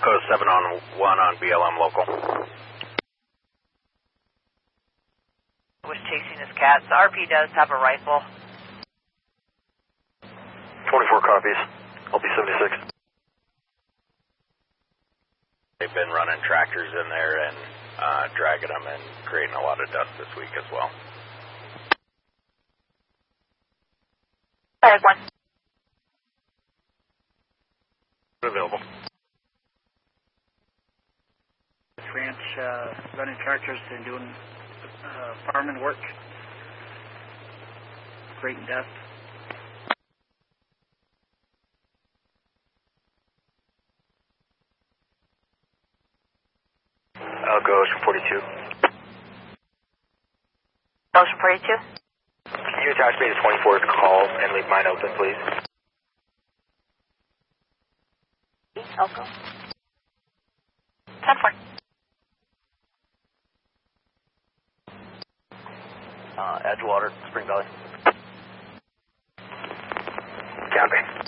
Elko 7 on 1 on BLM local. Was chasing his cats. RP does have a rifle. 24 copies. LP-76. They've been running tractors in there and dragging them and creating a lot of dust this week as well. Alright, 1. Available. Ranch running tractors and doing farming work. Creating dust. Elko, Ocean 42. Ocean 42. Can you attach me to 24's call and leave mine open, please? Elko. 10-4. Edgewater, Spring Valley. Copy.